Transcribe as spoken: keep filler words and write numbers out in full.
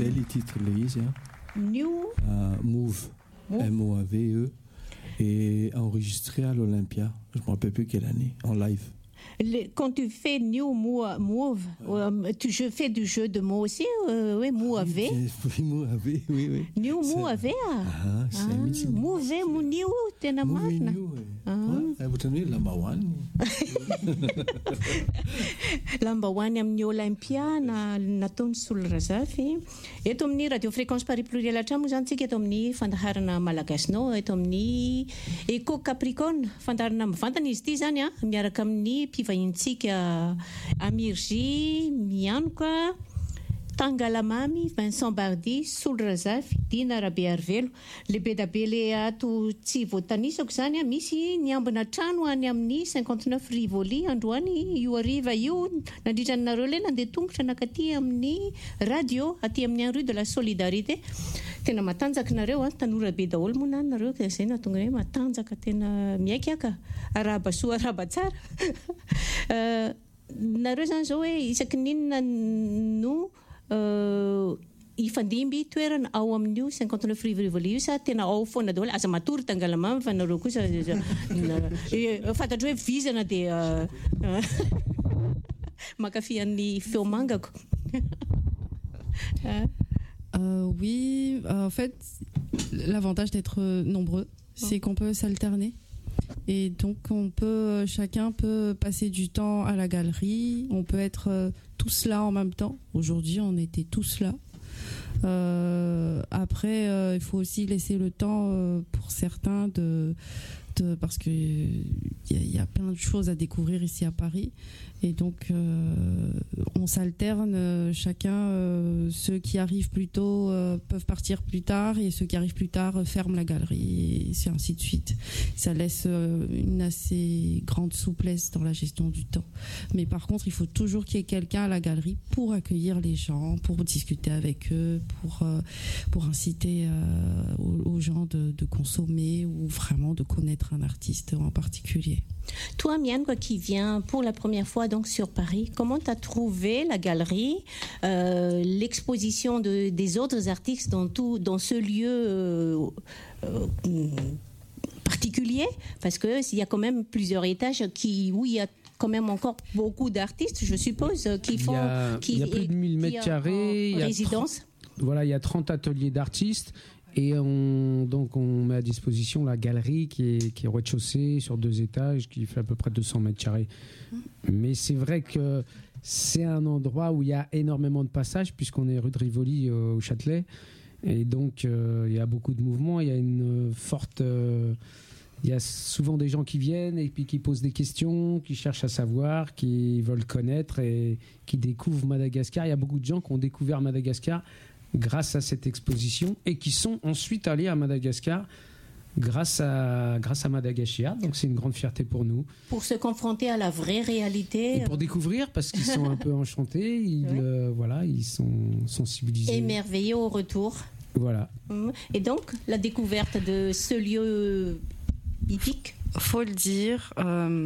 c'est les titres lisent. New Uh, Move, Move. M O A V E, et enregistré à l'Olympia. Je ne me rappelle plus quelle année, en live. Le- quand tu fais New Move, move euh, tu, je fais du jeu de mots aussi, euh, oui, Move. Oui, Move, oui, oui. New C'est- Move. Ah, c'est Ah, amazing. Move, mu New, tena Move marina. New, oui. Ah. Ouais, vous tenez number one. Lamba hoany amin'ny Olympia na nataony Solrazafy. Eto amin'ny radio fréquence Paris Pluriel hatramo zany tsika eto amin'ny fandaharana malagasynao eto amin'ny Eco Capricorne fandaharana mivantana izy ity zany a miaraka amin'ny mpivahintsika Amirgy Mianoka Tangalamamy, Vincent Bardy, Solrazafy, Dina Rabe Arvelo. Lehibe da be le ato tsy voatanisako zany a misy niambina trano any amin'ny cinquante-neuf Rivoli androany io ariva io nandritra anareo le nandeha tongotra nakaty amin'ny radio aty amin'ny rue de la Solidarité. Tena matanjaka nareo a tanora be daholo moa na nareo ka zay natonga hoe matanjaka tena miaiky aka araba soa araba tsara. Euh, nareo zany zao hoe isaky ninona no Uh, ifandimby toerana ao amin'io cinquante-neuf Rivoli io sa tena ao foana daholo aza matory Tangalamamy fa nareo kosa fantatro hoe vizana dia makafy an'ny feo mangako. Euh, oui, euh, en fait, l'avantage d'être nombreux, c'est qu'on peut s'alterner. Et donc, on peut, chacun peut passer du temps à la galerie. On peut être euh, tous là en même temps. Aujourd'hui, on était tous là. Euh, après, euh, il faut aussi laisser le temps euh, pour certains de, de parce que il y, y a plein de choses à découvrir ici à Paris. Et donc, euh, on s'alterne, euh, chacun, euh, ceux qui arrivent plus tôt euh, peuvent partir plus tard et ceux qui arrivent plus tard euh, ferment la galerie et c'est ainsi de suite. Ça laisse euh, une assez grande souplesse dans la gestion du temps. Mais par contre, il faut toujours qu'il y ait quelqu'un à la galerie pour accueillir les gens, pour discuter avec eux, pour, euh, pour inciter euh, aux, aux gens de, de consommer ou vraiment de connaître un artiste en particulier. Toi, Miane, quoi, qui vient pour la première fois donc sur Paris, comment tu as trouvé la galerie, euh, l'exposition de, des autres artistes dans, tout, dans ce lieu euh, euh, particulier? Parce qu'il y a quand même plusieurs étages qui, où il y a quand même encore beaucoup d'artistes, je suppose, qui font... Il y a, qui, il y a plus de mille mètres carrés. Il y a résidence. trente, voilà, il y a trente ateliers d'artistes. Et on, donc on met à disposition la galerie qui est, qui est au rez-de-chaussée sur deux étages, qui fait à peu près deux cents mètres carrés. Mais c'est vrai que c'est un endroit où il y a énormément de passages, puisqu'on est rue de Rivoli euh, au Châtelet. Et donc euh, il y a beaucoup de mouvements, il y a une forte... Euh, il y a souvent des gens qui viennent et puis qui posent des questions, qui cherchent à savoir, qui veulent connaître et qui découvrent Madagascar. Il y a beaucoup de gens qui ont découvert Madagascar grâce à cette exposition et qui sont ensuite allés à Madagascar grâce à, grâce à Madagascar. Donc c'est une grande fierté pour nous. Pour se confronter à la vraie réalité. Et pour découvrir, parce qu'ils sont un peu enchantés, ils, ouais. euh, voilà, ils sont sensibilisés. Émerveillés au retour. Voilà. Et donc, la découverte de ce lieu hippique, faut le dire, euh,